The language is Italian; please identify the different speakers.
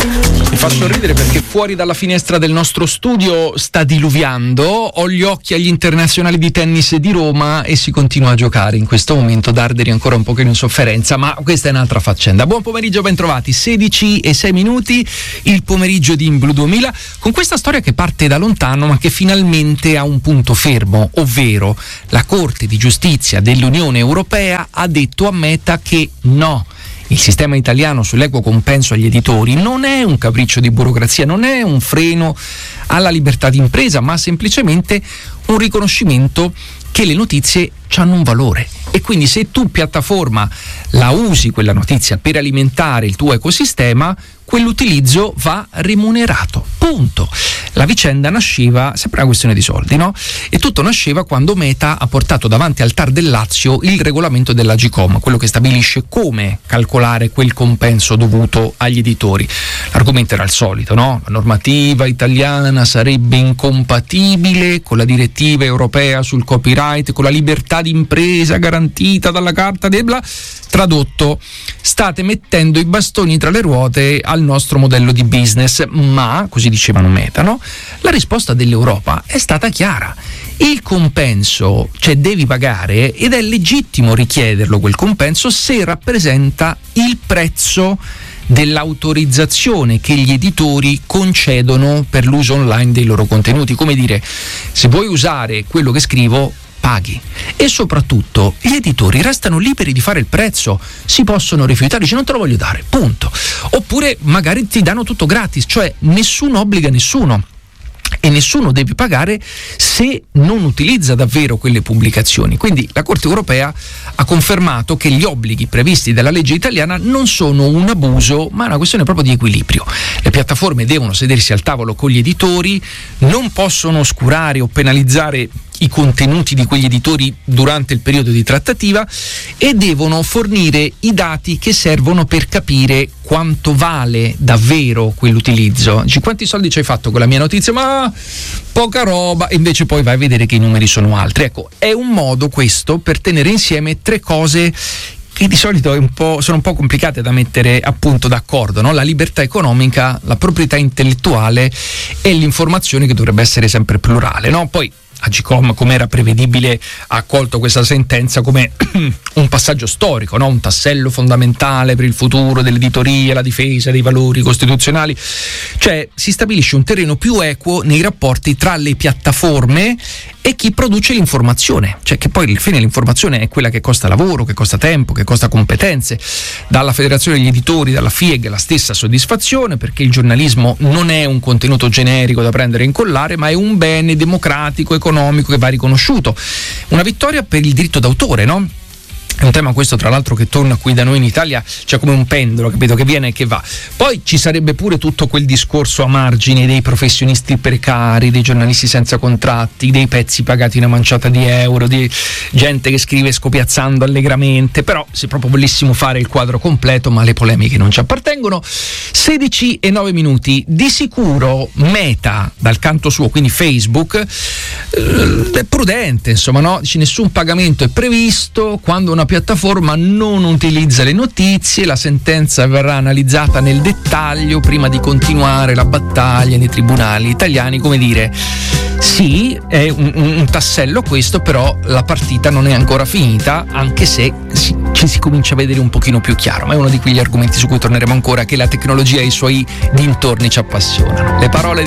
Speaker 1: Mi fa sorridere perché fuori dalla finestra del nostro studio sta diluviando, ho gli occhi agli internazionali di tennis di Roma e si continua a giocare in questo momento. Darderi ancora un pochino in sofferenza, ma questa è un'altra faccenda. Buon pomeriggio, bentrovati, 16:06, il pomeriggio di In Blu 2000, con questa storia che parte da lontano ma che finalmente ha un punto fermo, ovvero la Corte di Giustizia dell'Unione Europea ha detto a Meta che no, il sistema italiano sull'equo compenso agli editori non è un capriccio di burocrazia, non è un freno alla libertà di impresa, ma semplicemente un riconoscimento che le notizie hanno un valore. E quindi se tu, piattaforma, la usi quella notizia per alimentare il tuo ecosistema, quell'utilizzo va remunerato. Punto. La vicenda nasceva, sempre una questione di soldi, no? E tutto nasceva quando Meta ha portato davanti al TAR del Lazio il regolamento dell'Agcom, quello che stabilisce come calcolare quel compenso dovuto agli editori. L'argomento era il solito, no? La normativa italiana sarebbe incompatibile con la direttiva europea sul copyright, con la libertà di impresa garantita dalla Carta dei bla. Tradotto, state mettendo i bastoni tra le ruote al nostro modello di business, ma, così dicevano Meta, no? La risposta dell'Europa è stata chiara. Il compenso, cioè devi pagare, ed è legittimo richiederlo quel compenso se rappresenta il prezzo dell'autorizzazione che gli editori concedono per l'uso online dei loro contenuti. Come dire, se vuoi usare quello che scrivo, paghi. E soprattutto gli editori restano liberi di fare il prezzo, si possono rifiutare, dice non te lo voglio dare, punto. Oppure magari ti danno tutto gratis, cioè nessuno obbliga nessuno e nessuno deve pagare se non utilizza davvero quelle pubblicazioni. Quindi la Corte europea ha confermato che gli obblighi previsti dalla legge italiana non sono un abuso, ma una questione proprio di equilibrio. Le piattaforme devono sedersi al tavolo con gli editori, non possono oscurare o penalizzare i contenuti di quegli editori durante il periodo di trattativa e devono fornire i dati che servono per capire quanto vale davvero quell'utilizzo. Dici, quanti soldi ci hai fatto con la mia notizia? Ma poca roba, e invece poi vai a vedere che i numeri sono altri. Ecco, è un modo questo per tenere insieme tre cose che di solito sono un po' complicate da mettere appunto d'accordo, no? La libertà economica, la proprietà intellettuale e l'informazione, che dovrebbe essere sempre plurale, no? Poi Agcom, come era prevedibile, ha accolto questa sentenza come un passaggio storico, no? Un tassello fondamentale per il futuro dell'editoria, la difesa dei valori costituzionali. Cioè si stabilisce un terreno più equo nei rapporti tra le piattaforme e chi produce l'informazione, cioè che poi alla fine l'informazione è quella che costa lavoro, che costa tempo, che costa competenze. Dalla Federazione degli Editori, dalla FIEG, la stessa soddisfazione, perché il giornalismo non è un contenuto generico da prendere e incollare, ma è un bene democratico, economico, che va riconosciuto. Una vittoria per il diritto d'autore, no? È un tema questo, tra l'altro, che torna qui da noi in Italia, cioè come un pendolo, capito, che viene e che va. Poi ci sarebbe pure tutto quel discorso a margine dei professionisti precari, dei giornalisti senza contratti, dei pezzi pagati una manciata di euro, di gente che scrive scopiazzando allegramente. Però se proprio volessimo fare il quadro completo, ma le polemiche non ci appartengono. 16:09, di sicuro Meta dal canto suo, quindi Facebook, è prudente, insomma, no? Dice, nessun pagamento è previsto quando una piattaforma non utilizza le notizie, la sentenza verrà analizzata nel dettaglio prima di continuare la battaglia nei tribunali italiani. Come dire, sì, è un tassello questo, però la partita non è ancora finita, anche se ci si comincia a vedere un pochino più chiaro, ma è uno di quegli argomenti su cui torneremo ancora, che la tecnologia e i suoi dintorni ci appassionano. Le parole di